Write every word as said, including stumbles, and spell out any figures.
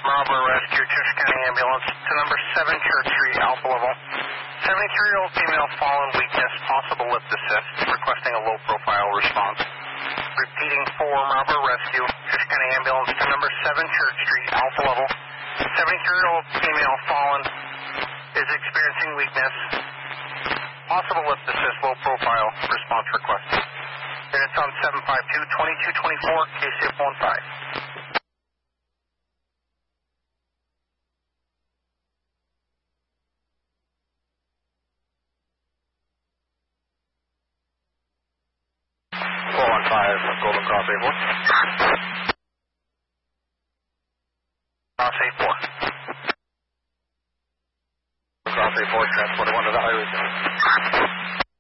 Marlboro Rescue, Church County Ambulance to number seven Church Street, Alpha Level. seventy-three-year-old female fallen weakness, possible lip assist, requesting a low-profile response. Repeating for Marlboro Rescue, Church County Ambulance to number seven Church Street, Alpha Level. seventy-three-year-old female fallen is experiencing weakness, possible lip assist, low-profile response requested. Units on seven five two, twenty-two twenty-four, K C F one five. four one five, Golden Cross A four. Cross A four. Cross A four, transported one to the highway.